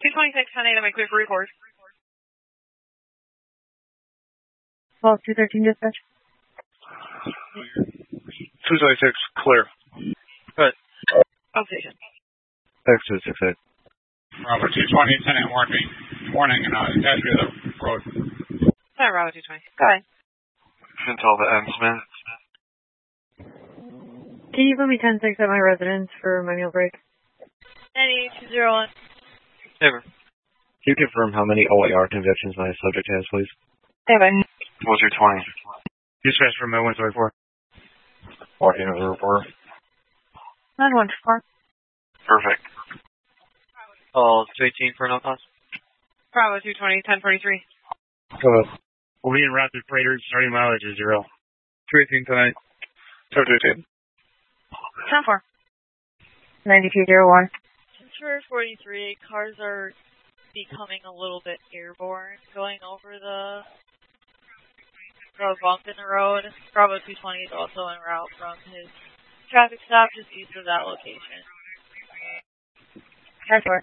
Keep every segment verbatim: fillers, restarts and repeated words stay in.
two twenty-six, ten eight, am I clear for report? twelve two thirteen dispatch. two twenty-six, clear. Good. Outstation. X two six eight. Bravo two twenty, ten eight, warn me. Warning, uh, dash via the road. Sorry, Bravo two twenty. Go ahead. Intel to M. Smith. Can you put me ten six at my residence for my meal break? nine eight two zero one. Never. Can you confirm how many O A R convictions my subject has, please? Anyway. What's your twenty? Dispatch from one twenty-four. Walking over the reporter. nine one four. Perfect. Call two eighteen for no cost. Bravo two twenty, ten forty-three. Go ahead. We'll be en route to freighters. Starting mileage is zero. two eighteen tonight. two eighteen. ten four. ninety-two zero one. Transfer forty-three, cars are becoming a little bit airborne, going over the road bump in the road. Bravo two twenty is also en route from his traffic stop just east of that location. ten four.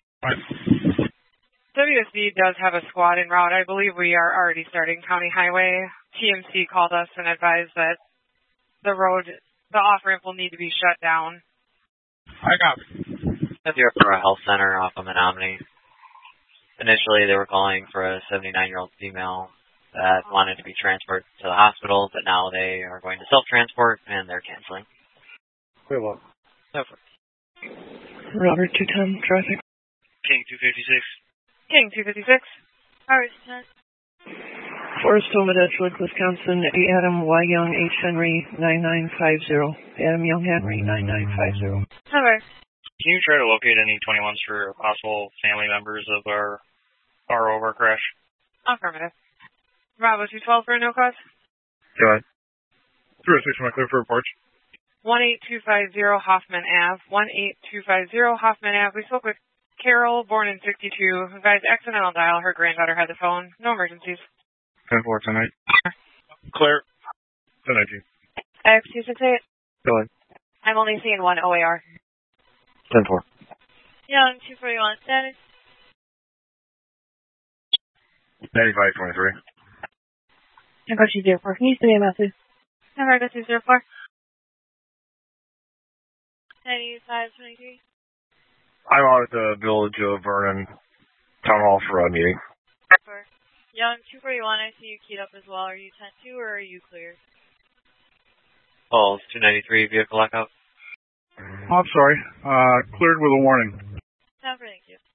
W S B does have a squad en route. I believe we are already starting County Highway. T M C called us and advised that the road, the off-ramp will need to be shut down. I got it. That's here for a health center off of Menominee. Initially, they were calling for a seventy-nine-year-old female that wanted to be transferred to the hospital, but now they are going to self-transport, and they're canceling. Clear one. Never. Robert two ten, traffic. King two fifty-six. King two fifty-six. Cars ten. Forest Home at Edgewood, Wisconsin. Adam Y. Young, H. Henry, nine nine five zero. Adam Young Henry, nine nine five zero. Cover. Can you try to locate any twenty-ones for possible family members of our car over crash? Affirmative. Bravo two twelve for a no cause. Go ahead. three oh six, am I clear for reports? one eight two five zero Hoffman Ave. one eight two five zero Hoffman Ave. We spoke with Carol, born in sixty-two. Advised accidental dial. Her granddaughter had the phone. No emergencies. ten four tonight. Clear. ten nineteen. X two six eight. Go ahead. I'm only seeing one O A R. ten four. Young two forty-one, status. ninety-five twenty-three. I got you zero four. Can you send me a message? Number go two zero four. ninety-five twenty-three. I'm out at the Village of Vernon Town Hall for a meeting. Young two forty-one, I see you keyed up as well. Are you ten two or are you clear? Calls two ninety-three, vehicle lockout. Oh, I'm sorry. Uh, cleared with a warning. Number, thank you.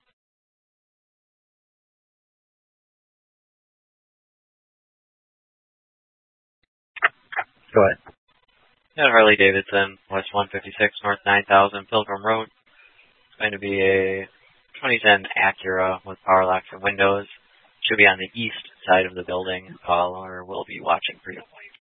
Go ahead. At Harley Davidson, West one fifty-six, North nine thousand, Pilgrim Road. It's going to be a twenty ten Acura with power locks and windows. Should be on the east side of the building. Caller will be watching for you.